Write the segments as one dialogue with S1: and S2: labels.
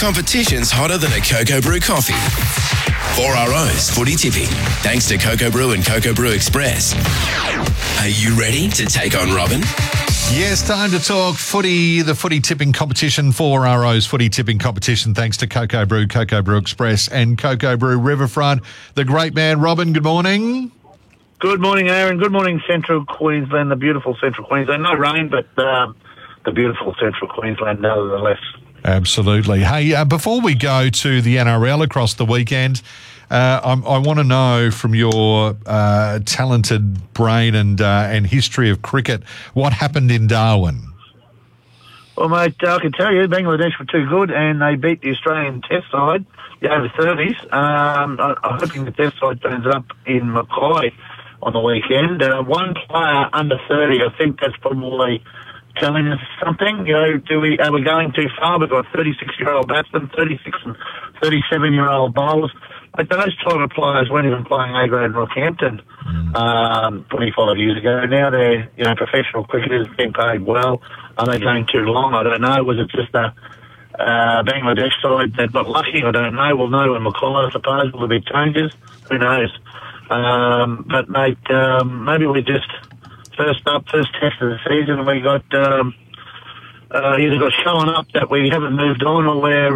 S1: Competition's hotter than a Cocoa Brew coffee. 4RO's Footy Tipping, thanks to Cocoa Brew and Cocoa Brew Express. Are you ready to take on Robin?
S2: Yes, time to talk footy, the footy tipping competition, 4RO's footy tipping competition, thanks to Cocoa Brew Express and Cocoa Brew Riverfront. The great man, Robin, good morning.
S3: Good morning, Aaron. Good morning, Central Queensland, the beautiful Central Queensland. No rain, but the beautiful Central Queensland nevertheless.
S2: Absolutely. Hey, before we go to the NRL across the weekend, I want to know from your talented brain and history of cricket, what happened in Darwin?
S3: Well, mate, I can tell you, Bangladesh were too good, and they beat the Australian Test side, the over-30s. I'm hoping the Test side turns up in Mackay on the weekend. One player under 30, I think that's probably telling us something. You know, are we going too far? We've got 36-year-old batsmen, 36 and 37-year-old bowlers. But those type of players weren't even playing A-grade in Rockhampton 25 years ago. Now they're, professional cricketers being paid well. Are they going too long? I don't know. Was it just a Bangladesh side that got lucky? I don't know. We'll know in Mackay, I suppose. Will there be changes? Who knows? But, mate, maybe we just first test of the season, and we got either got shown up that we haven't moved on, or we're,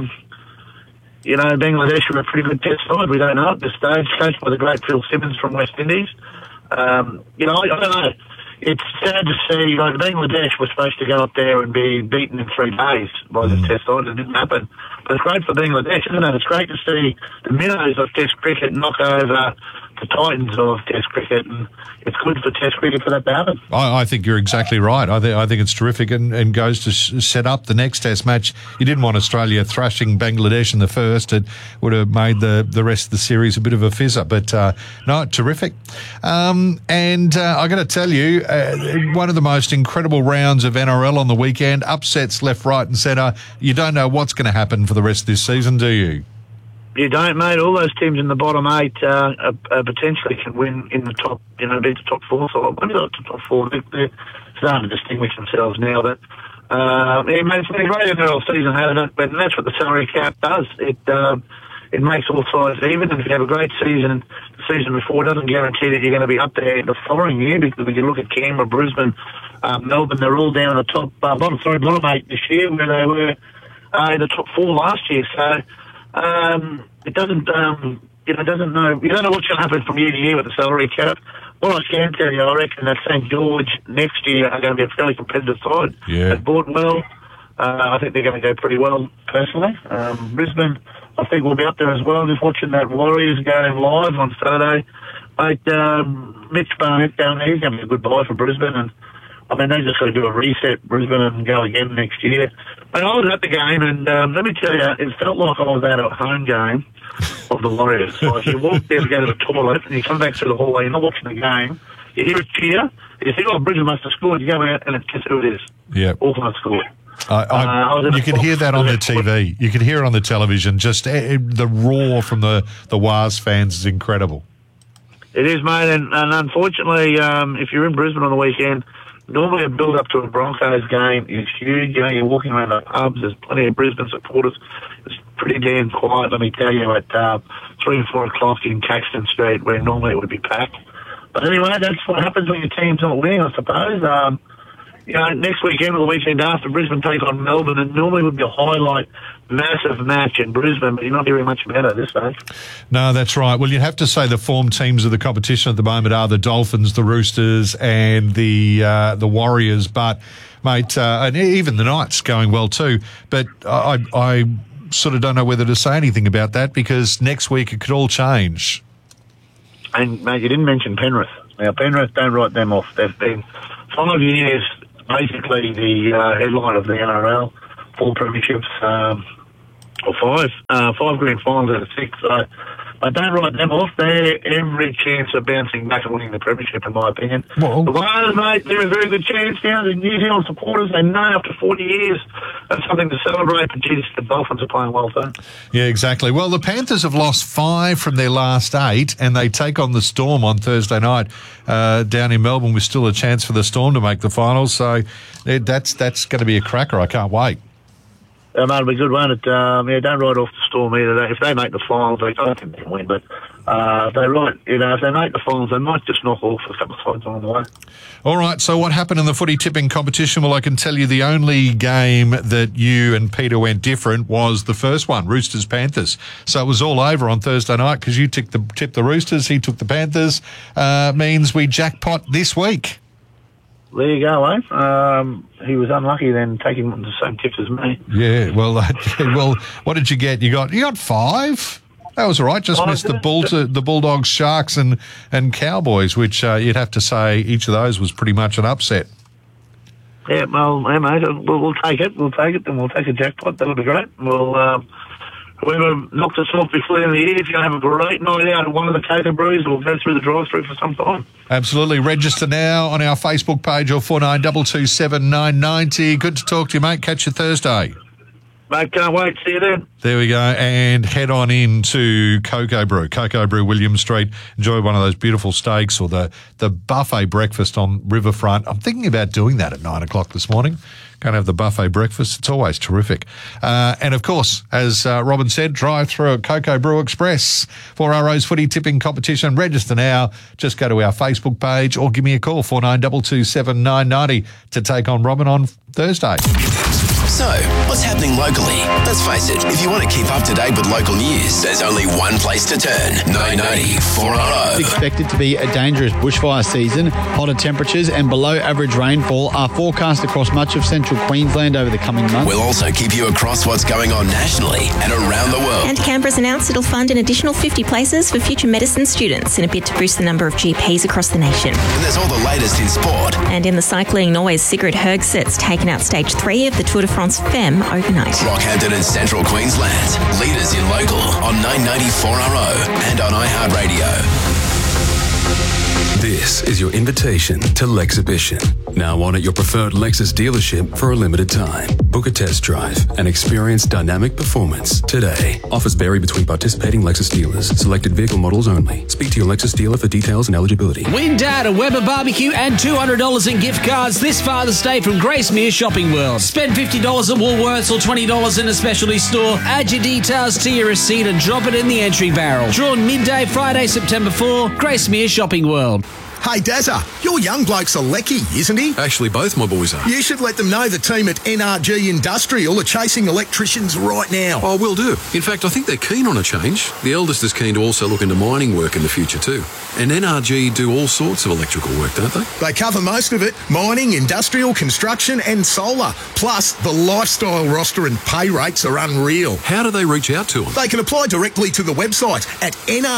S3: Bangladesh are a pretty good test side. We don't know at this stage, coached by the great Phil Simmons from West Indies. I don't know. It's sad to see, Bangladesh was supposed to go up there and be beaten in 3 days by the test side. It didn't happen. But it's great for Bangladesh, isn't it? It's great to see the minnows of test cricket knock over the titans of test cricket, and it's good for test cricket for that to happen.
S2: I think you're exactly right. I think it's terrific and goes to set up the next test match. You didn't want Australia thrashing Bangladesh in the first. It would have made the rest of the series a bit of a fizzer. But no, terrific. And I got to tell you, one of the most incredible rounds of NRL on the weekend, upsets left, right and centre. You don't know what's going to happen for the rest of this season, do you?
S3: You don't, mate. All those teams in the bottom 8 potentially can win in the top, beat the top 4. So maybe not the top 4. They're starting to distinguish themselves now. But mate, it's been a great NRL season, hasn't it? But that's what the salary cap does. It makes all sides even. And if you have a great season, the season before, it doesn't guarantee that you're going to be up there the following year. Because when you look at Canberra, Brisbane, Melbourne, they're all down the top bottom 8 this year, where they were in the top 4 last year. So. It doesn't, doesn't know. You don't know what's going to happen from year to year with the salary cap. What I can tell you, I reckon that St George next year are going to be a fairly competitive side.
S2: Yeah.
S3: At Boardwell, I think they're going to go pretty well, personally. Brisbane, I think we'll be up there as well. Just watching that Warriors game live on Saturday. Mitch Barnett down there, he's going to be a good buy for Brisbane, and they just got to do a reset, Brisbane, and go again next year. But I was at the game, and let me tell you, it felt like I was at a home game of the Warriors. Like you walk there to go to the toilet, and you come back through the hallway, you're not watching the game, you hear a cheer, you think, Brisbane must have scored, you go out, and it's just who it is.
S2: Yeah.
S3: Auckland scored.
S2: You can hear that on the TV. You can hear it on the television. Just the roar from the WARS fans is incredible.
S3: It is, mate, and unfortunately, if you're in Brisbane on the weekend, normally a build-up to a Broncos game is huge. You're walking around the pubs, there's plenty of Brisbane supporters. It's pretty damn quiet, let me tell you, at 3 and 4 o'clock in Caxton Street, where normally it would be packed. But anyway, that's what happens when your team's not winning, I suppose. Next weekend or the weekend after, Brisbane take on Melbourne, and normally would be a highlight, massive match in Brisbane, but you're not hearing much about it at this stage.
S2: No, that's right. Well, you'd have to say the form teams of the competition at the moment are the Dolphins, the Roosters, and the Warriors. But, mate, and even the Knights going well too. But I sort of don't know whether to say anything about that, because next week it could all change.
S3: And, mate, you didn't mention Penrith. Now, Penrith, don't write them off. They've been 5 years basically the headline of the NRL, 4 premierships, or 5 grand finals out of 6. So I don't write them off. They're every chance of bouncing back and winning the premiership, in my opinion.
S2: Well,
S3: the Whalers, mate, they're a very good chance now. The New Zealand supporters, they know after 40 years that's something to celebrate. But geez, the Dolphins are playing well too.
S2: Yeah, exactly. Well, the Panthers have lost 5 from their last 8, and they take on the Storm on Thursday night down in Melbourne, with still a chance for the Storm to make the finals. So that's going to be a cracker. I can't wait.
S3: It'll be a good one. Don't ride off the storm either. If they make the finals, I don't think they can win, but if they make the finals, they might just knock off a couple of sides along the way.
S2: All right, so what happened in the footy tipping competition? Well, I can tell you the only game that you and Peter went different was the first one, Roosters-Panthers. So it was all over on Thursday night because you tipped the Roosters, he took the Panthers. Means we jackpot this week.
S3: There you go, eh? He was unlucky then taking the same tips as me.
S2: Yeah, well, what did you get? You got 5? That was all right. Just missed the Bulldogs, Sharks and Cowboys, which you'd have to say each of those was pretty much an upset.
S3: Yeah, well, mate, we'll take it. We'll take it, and we'll take a jackpot. That'll be great. Whoever knocked us off before the end of the year, if you're going to have a great night out at one of the Cocoa Brews, we'll go through the drive-through for some time.
S2: Absolutely. Register now on our Facebook page or 492279 990. Good to talk to you, mate. Catch you Thursday.
S3: Mate, can't wait. See you then.
S2: There we go. And head on into Cocoa Brew, William Street. Enjoy one of those beautiful steaks or the buffet breakfast on Riverfront. I'm thinking about doing that at 9 o'clock this morning. Going to have the buffet breakfast. It's always terrific. And, of course, as Robin said, drive through at Cocoa Brew Express for our Rose Footy Tipping Competition. Register now. Just go to our Facebook page or give me a call, 492279 990, to take on Robin on Thursday.
S1: So, what's happening locally? Let's face it, if you want to keep up to date with local news, there's only one place to turn. 990 4RO.
S4: It's expected to be a dangerous bushfire season. Hotter temperatures and below average rainfall are forecast across much of central Queensland over the coming months.
S1: We'll also keep you across what's going on nationally and around the world.
S5: And Canberra's announced it'll fund an additional 50 places for future medicine students in a bid to boost the number of GPs across the nation.
S1: And there's all the latest in sport.
S5: And in the cycling, Norway's Sigrid Hergseth's taken out stage 3 of the Tour de France Femme overnight.
S1: Rockhampton and Central Queensland. Leaders in local on 990 4RO and on iHeartRadio.
S6: This is your invitation to Lexhibition. Now on at your preferred Lexus dealership for a limited time. Book a test drive and experience dynamic performance today. Offers vary between participating Lexus dealers. Selected vehicle models only. Speak to your Lexus dealer for details and eligibility.
S7: Win Dad a Weber barbecue and $200 in gift cards this Father's Day from Gracemere Shopping World. Spend $50 at Woolworths or $20 in a specialty store. Add your details to your receipt and drop it in the entry barrel. Drawn midday Friday, September 4. Gracemere Shopping World.
S8: Hey, Dazza, your young bloke's a lecky, isn't he?
S6: Actually, both my boys are.
S8: You should let them know the team at NRG Industrial are chasing electricians right now.
S6: Oh, will do. In fact, I think they're keen on a change. The eldest is keen to also look into mining work in the future too. And NRG do all sorts of electrical work, don't they?
S8: They cover most of it. Mining, industrial, construction and solar. Plus, the lifestyle roster and pay rates are unreal.
S6: How do they reach out to them?
S8: They can apply directly to the website at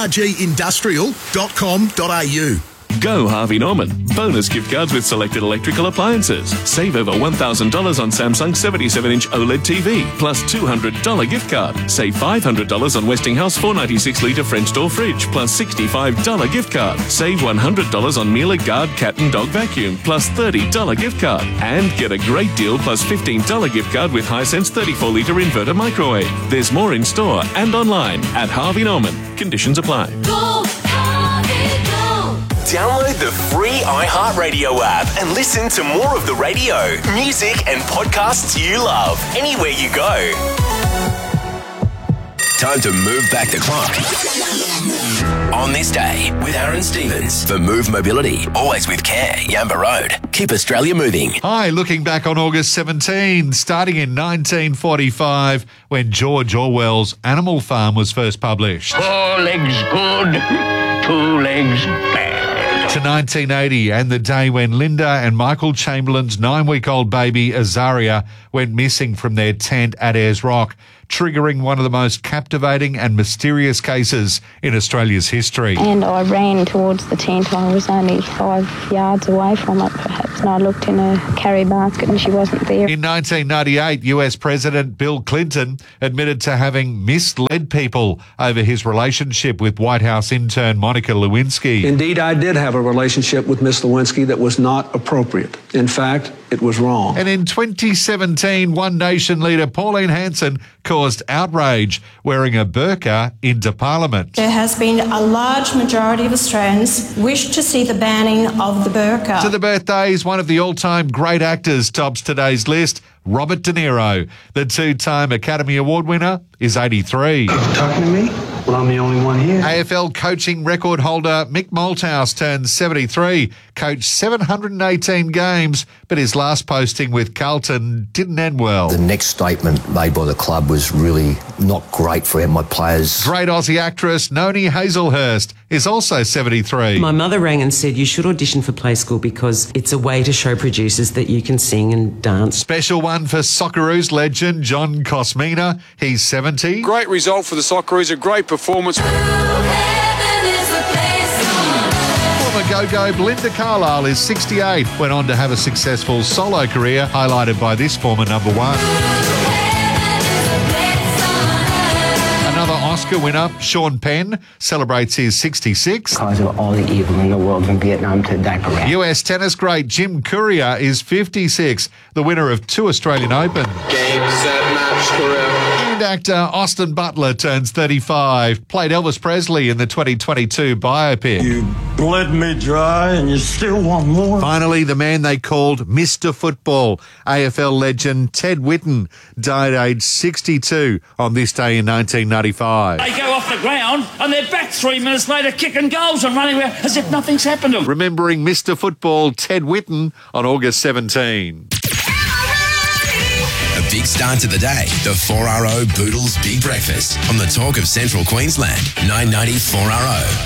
S8: nrgindustrial.com.au.
S9: Go Harvey Norman. Bonus gift cards with selected electrical appliances. Save over $1,000 on Samsung 77-inch OLED TV, plus $200 gift card. Save $500 on Westinghouse 496-litre French door fridge, plus $65 gift card. Save $100 on Miele Guard cat and dog vacuum, plus $30 gift card. And get a great deal plus $15 gift card with Hisense 34-litre inverter microwave. There's more in store and online at Harvey Norman. Conditions apply.
S10: Go, Harvey, go!
S1: Download the free iHeartRadio app and listen to more of the radio, music, and podcasts you love anywhere you go. Time to move back the clock. On this day with Aaron Stevens for Move Mobility. Always with care. Yamba Road. Keep Australia moving.
S2: Hi, looking back on August 17, starting in 1945 when George Orwell's Animal Farm was first published.
S11: 4 legs good, 2 legs bad.
S2: To 1980 and the day when Linda and Michael Chamberlain's 9-week-old baby Azaria went missing from their tent at Ayers Rock, triggering one of the most captivating and mysterious cases in Australia's history.
S12: And I ran towards the tent. I was only 5 yards away from it, perhaps, and I looked in a carry basket and she wasn't there.
S2: In 1998, US President Bill Clinton admitted to having misled people over his relationship with White House intern Monica Lewinsky.
S13: Indeed, I did have a relationship with Miss Lewinsky that was not appropriate. In fact, it was wrong.
S2: And in 2017, One Nation leader Pauline Hanson caused outrage wearing a burqa into Parliament.
S14: There has been a large majority of Australians wish to see the banning of the burqa.
S2: To the birthdays, one of the all-time great actors tops today's list, Robert De Niro. The two-time Academy Award winner is 83.
S15: Talking to me? Well, I'm the only one here.
S2: AFL coaching record holder Mick Malthouse turned 73, coached 718 games, but his last posting with Carlton didn't end well.
S16: The next statement made by the club was really not great for my players.
S2: Great Aussie actress Noni Hazelhurst is also 73.
S17: My mother rang and said you should audition for Play School because it's a way to show producers that you can sing and dance.
S2: Special one for Socceroos legend John Cosmina. He's 70.
S18: Great result for the Socceroos, a great performance.
S2: Former go-go Belinda Carlisle is 68. Went on to have a successful solo career, highlighted by this former number one. Another Oscar winner, Sean Penn, celebrates his 66.
S19: Because of all the evil in the world from Vietnam to diaper rap.
S2: US tennis great Jim Courier is 56, the winner of 2 Australian Open.
S18: Game, set, match, correct.
S2: And actor Austin Butler turns 35, played Elvis Presley in the 2022 biopic.
S20: You bled me dry and you still want more.
S2: Finally, the man they called Mr. Football, AFL legend Ted Whitten, died aged 62 on this day in 1995.
S21: They go off the ground and they're back 3 minutes later kicking goals and running around as if nothing's happened to them.
S2: Remembering Mr. Football Ted Whitten on August 17.
S1: A big start to the day. The 4RO Boodles Big Breakfast on the Talk of Central Queensland. 990 4RO.